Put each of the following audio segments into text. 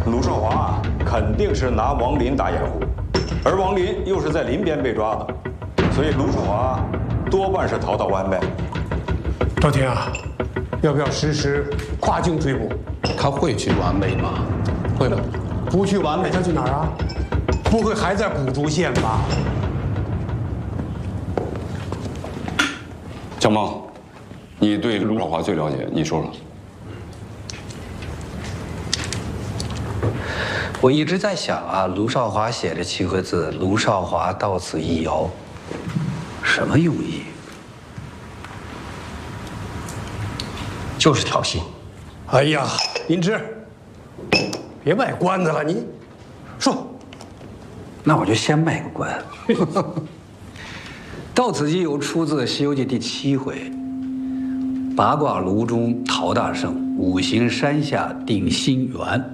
鲁少华啊，肯定是拿王林打掩护，而王林又是在林边被抓的，所以鲁少华多半是逃到湾外。 赵天啊，要不要实施跨境追捕？ 他会去完美吗？会吗？ 不去完美，他去哪儿啊？不会还在古竹县吧？ 江梦，你对卢少华最了解，你说说。 我一直在想啊，卢少华写的7个字“卢少华到此一游”，什么用意？ 就是挑衅。哎呀，林芝，别卖关子了，你说。 那我就先卖个关。到此一游出自《西游记》第7回：“八卦炉中陶大圣，五行山下定心圆。”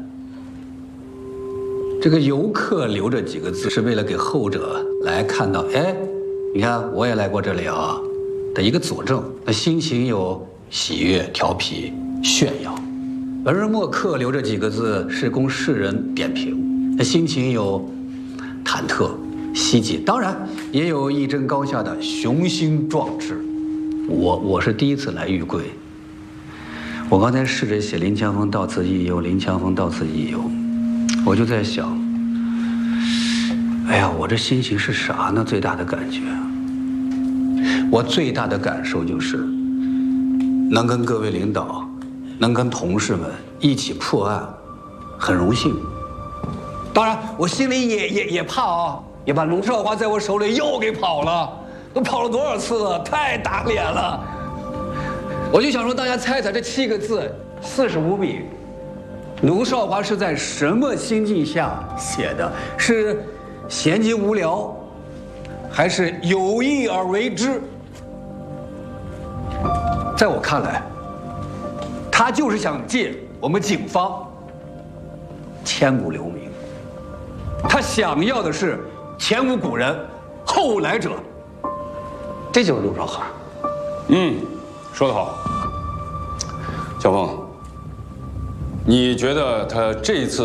这个游客留这几个字，是为了给后者来看到，哎，你看我也来过这里啊的一个佐证。那心情有喜悦、调皮、炫耀；而墨客留这几个字，是供世人点评。那心情有忐忑、希冀，当然也有一争高下的雄心壮志。我是第一次来玉桂，我刚才试着写林强峰到此一游，林强峰到此一游。我就在想，哎呀，我这心情是啥呢？最大的感觉，我最大的感受就是，能跟各位领导，能跟同事们一起破案，很荣幸。当然，我心里也怕啊，也把卢少华在我手里又给跑了，都跑了多少次了，太打脸了。我就想说，大家猜猜这7个字，45笔。卢少华是在什么心境下写的？是闲极无聊，还是有意而为之？在我看来，他就是想借我们警方千古留名。他想要的是前无古人，后来者。这就是卢少华。 说得好，小峰。你觉得他这次